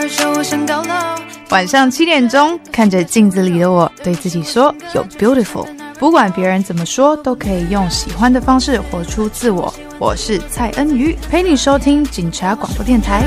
说我想高楼。 晚上7点钟，看着镜子里的我，对自己说 You're beautiful。不管别人怎么说，都可以用喜欢的方式活出自我。我是蔡恩瑜，陪你收听警察广播电台。